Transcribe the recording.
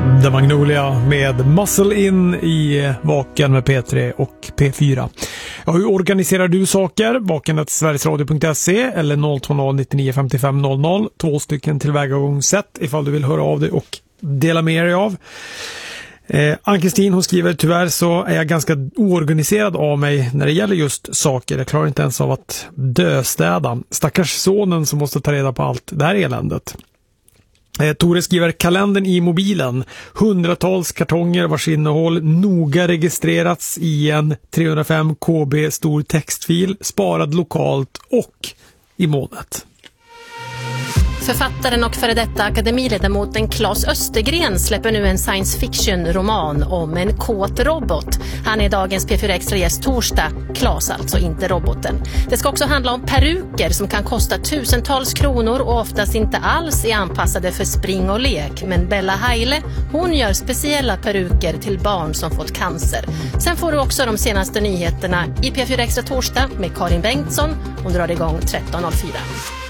The Magnolia med Muscle In i Vaken med P3 och P4. Ja, hur organiserar du saker? vaken@sverigesradio.se eller 020 99 55 00. 2 stycken tillvägagångssätt ifall du vill höra av dig och dela med dig av. Ann-Kristin, hon skriver: tyvärr så är jag ganska oorganiserad av mig när det gäller just saker. Jag klarar inte ens av att döstäda. Stackars sonen som måste ta reda på allt det här eländet. Tore skriver: kalendern i mobilen. Hundratals kartonger vars innehåll noga registrerats i en 305 KB stor textfil, sparad lokalt och i molnet. Författaren och före detta akademiledamoten Claes Östergren släpper nu en science fiction-roman om en kåt robot. Han är dagens P4 Extra gäst torsdag. Claes alltså, inte roboten. Det ska också handla om peruker som kan kosta tusentals kronor och oftast inte alls är anpassade för spring och lek. Men Bella Heile, hon gör speciella peruker till barn som fått cancer. Sen får du också de senaste nyheterna i P4 Extra torsdag med Karin Bengtsson. Hon drar igång 13.04.